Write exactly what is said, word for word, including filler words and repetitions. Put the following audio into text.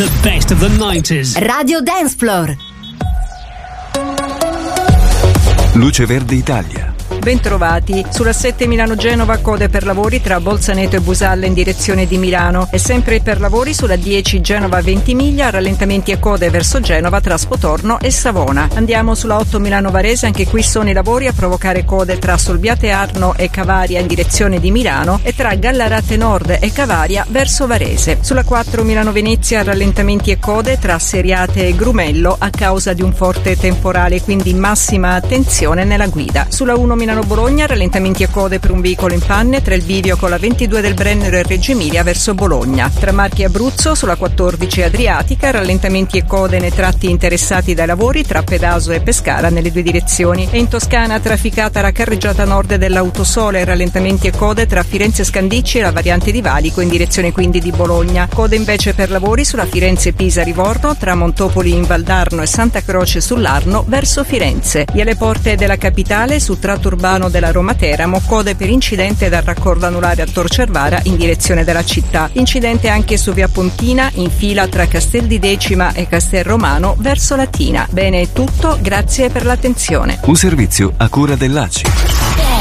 The best of the nineties. Radio Dance Floor. Luce Verde Italia. Bentrovati. Sulla sette Milano-Genova code per lavori tra Bolzaneto e Busalla in direzione di Milano e sempre per lavori sulla dieci Genova-Ventimiglia, rallentamenti e code verso Genova tra Spotorno e Savona. Andiamo sulla otto Milano-Varese, anche qui sono i lavori a provocare code tra Solbiate Arno e Cavaria in direzione di Milano e tra Gallarate Nord e Cavaria verso Varese. Sulla quattro Milano-Venezia, rallentamenti e code tra Seriate e Grumello a causa di un forte temporale, quindi massima attenzione nella guida. Sulla uno Milano-Bologna, rallentamenti e code per un veicolo in panne tra il bivio con la ventidue del Brennero e Reggio Emilia verso Bologna. Tra Marche e Abruzzo, sulla quattordici Adriatica, rallentamenti e code nei tratti interessati dai lavori tra Pedaso e Pescara nelle due direzioni. E in Toscana, trafficata la carreggiata nord dell'Autosole, rallentamenti e code tra Firenze Scandicci e la variante di Valico in direzione quindi di Bologna. Code invece per lavori sulla Firenze-Pisa-Livorno tra Montopoli in Valdarno e Santa Croce sull'Arno verso Firenze. E alle porte della capitale, sul tratto urbano della Roma-Teramo, code per incidente dal raccordo anulare a Tor Cervara in direzione della città. Incidente anche su via Pontina, in fila tra Castel di Decima e Castel Romano verso Latina. Bene, è tutto, grazie per l'attenzione. Un servizio a cura dell'A C I.